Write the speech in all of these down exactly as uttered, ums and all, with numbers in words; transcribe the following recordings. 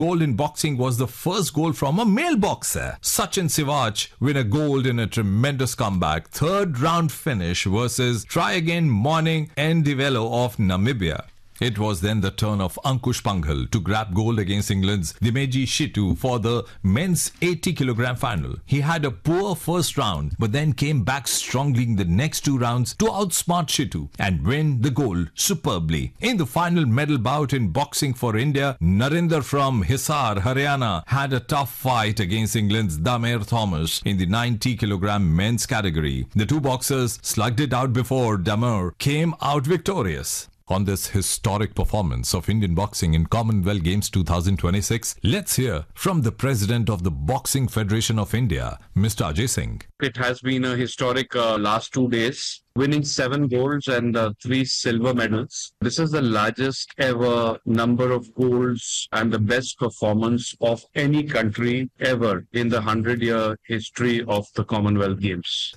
gold in boxing was the first goal from a male boxer. Sachin Sivach win a gold in a tremendous comeback. Third round finish versus try again Morning Ndivelo of Namibia. It was then the turn of Ankush Panghal to grab gold against England's Dimeji Shitu for the men's eighty kilogram final. He had a poor first round but then came back strongly in the next two rounds to outsmart Shitu and win the gold superbly. In the final medal bout in boxing for India, Narinder from Hisar, Haryana had a tough fight against England's Damer Thomas in the ninety kilogram men's category. The two boxers slugged it out before Damer came out victorious. On this historic performance of Indian boxing in Commonwealth Games twenty twenty-six, let's hear from the President of the Boxing Federation of India, Mister Ajay Singh. It has been a historic uh, last two days, winning seven golds and uh, three silver medals. This is the largest ever number of golds and the best performance of any country ever in the hundred-year history of the Commonwealth Games.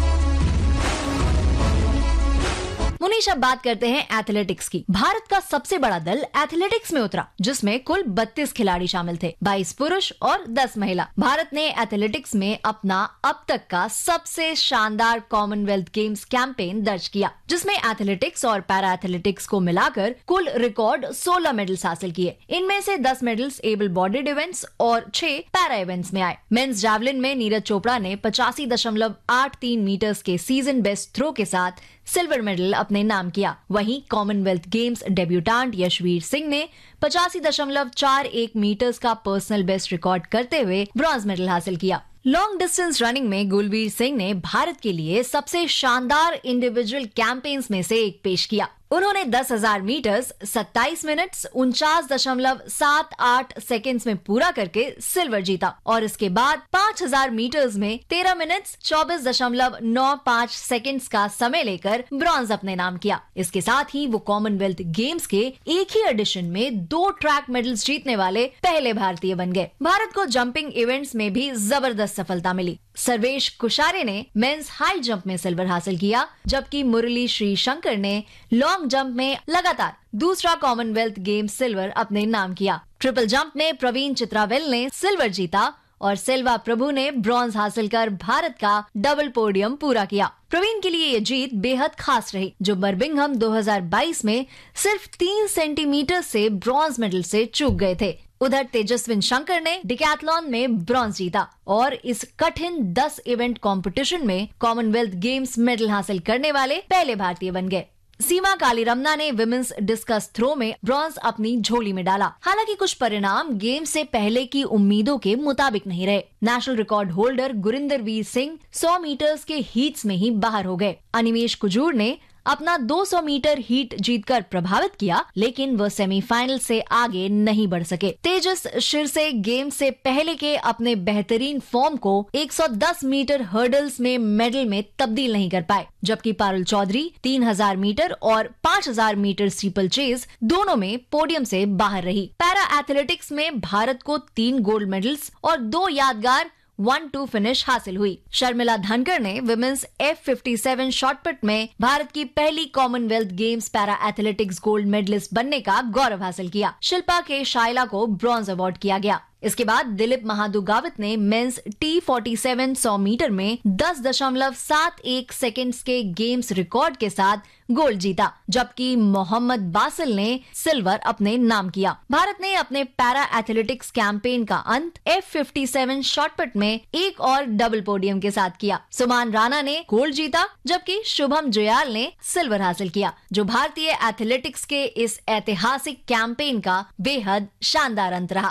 Munish, अब बात करते हैं athletics की। भारत का सबसे बड़ा दल athletics में उतरा, जिसमें कुल बत्तीस खिलाड़ी शामिल थे, बाईस पुरुष और दस महिला। भारत ने एथलेटिक्स में अपना अब तक का सबसे शानदार कॉमनवेल्थ गेम्स कैंपेन दर्ज किया, जिसमें एथलेटिक्स और पैरा एथलेटिक्स को मिलाकर कुल रिकॉर्ड सोलह मेडल्स हासिल किए। इनमें से दस मेडल्स एबल बॉडीड इवेंट्स और छह पैरा इवेंट्स में आए। मेंस जैवलिन में नीरज चोपड़ा ने पचासी दशमलव आठ तीन मीटर्स के सीजन बेस्ट थ्रो के साथ सिल्वर मेडल अपने नाम किया। वहीं Commonwealth games debutant Yashveer Singh ने पचासी दशमलव चार एक मीटर्स का पर्सनल बेस्ट रिकॉर्ड करते हुए ब्रॉन्ज मेडल हासिल किया। लॉन्ग डिस्टेंस रनिंग में गुलवीर सिंह ने भारत के लिए सबसे शानदार इंडिविजुअल कैंपेन्स में से एक पेश किया। उन्होंने दस हजार मीटर्स सत्ताईस मिनट्स उनचास दशमलव सात आठ सेकेंड्स में पूरा करके सिल्वर जीता और इसके बाद पाँच हजार मीटर्स में तेरह मिनट्स चौबीस दशमलव नौ पाँच सेकेंड्स का समय लेकर ब्रॉन्ज अपने नाम किया। इसके साथ ही वो कॉमनवेल्थ गेम्स के एक ही एडिशन में दो ट्रैक मेडल्स जीतने वाले पहले भारतीय बन गए। भारत को जंपिंग इवेंट्स में भी जबरदस्त सफलता मिली। सर्वेश कुशारे ने मेंस हाई जंप में सिल्वर हासिल किया, जबकि मुरली श्रीशंकर ने लॉन्ग जंप में लगातार दूसरा कॉमनवेल्थ गेम्स सिल्वर अपने नाम किया। ट्रिपल जंप में प्रवीण चित्रावेल ने सिल्वर जीता और सिल्वा प्रभु ने ब्रॉन्ज हासिल कर भारत का डबल पोडियम पूरा किया। प्रवीण के लिए ये जीत बेहद खास रही, जो बर्मिंघम दो हज़ार बाईस में सिर्फ तीन सेंटीमीटर से ब्रॉन्ज मेडल से चूक गए थे। उधर तेजस्विन शंकर ने डिकैथलॉन में ब्रॉन्ज जीता और इस कठिन दस इवेंट कंपटीशन में कॉमनवेल्थ गेम्स मेडल हासिल करने वाले पहले भारतीय बन गए। सीमा कालीरमना ने विमेंस डिस्कस थ्रो में ब्रॉन्ज अपनी झोली में डाला। हालांकि कुछ परिणाम गेम से पहले की उम्मीदों के मुताबिक नहीं रहे। National record holder Gurinder Veer Singh सौ मीटर्स के हीट्स में ही बाहर हो गए। अनिमेश कुजूर ने अपना दो सौ मीटर हीट जीतकर प्रभावित किया, लेकिन वो सेमीफाइनल से आगे नहीं बढ़ सके। तेजस शिरसे गेम से पहले के अपने बेहतरीन फॉर्म को एक सौ दस मीटर हर्डल्स में मेडल में तब्दील नहीं कर पाए, जबकि पारुल चौधरी तीन हज़ार मीटर और पाँच हज़ार मीटर स्टीपल चेज दोनों में पोडियम से बाहर रही। पैरा एथलेटिक्स में भारत को तीन गोल्ड मेडल्स और दो यादगार वन टू फिनिश हासिल हुई। शर्मिला धनकर ने women's F fifty seven shot put में भारत की पहली Commonwealth games para athletics gold medallist बनने का गौरव हासिल किया। शिल्पा के शाइला को ब्रॉन्ज अवार्ड किया गया। इसके बाद दिलीप महादुगावत ने मेंस टी फोर्टी सेवन सौ मीटर में दस दशमलव सात एक सेकेंड्स के गेम्स रिकॉर्ड के साथ गोल्ड जीता, जबकि मोहम्मद बासिल ने सिल्वर अपने नाम किया। भारत ने अपने पैरा एथलेटिक्स कैंपेन का अंत एफ फिफ्टी सेवन शॉटपुट में एक और डबल पोडियम के साथ किया। सुमान राणा ने गोल्ड जीता, जबकि शुभम जुयाल ने सिल्वर हासिल किया, जो भारतीय एथलेटिक्स के इस ऐतिहासिक कैंपेन का बेहद शानदार अंत रहा।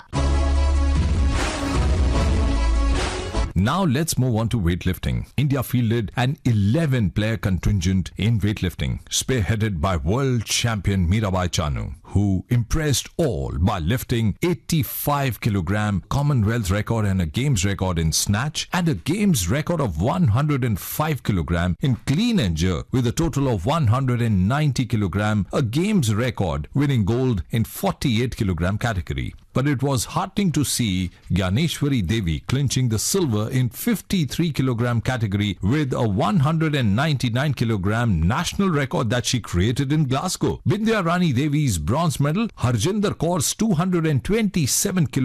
Now let's move on to weightlifting. India fielded an eleven player contingent in weightlifting, spearheaded by world champion Mirabai Chanu, who impressed all by lifting eighty-five kilogram Commonwealth record and a games record in snatch and a games record of one hundred five kilogram in clean and jerk, with a total of one hundred ninety kilogram, a games record, winning gold in forty-eight kilogram category. but it was heartening to see Gyaneshwari Devi clinching the silver in fifty-three kilogram category with a one hundred ninety-nine kilogram national record that she created in Glasgow. Bindya Rani Devi's bronze medal, Harjinder Kaur's two hundred twenty-seven kilogram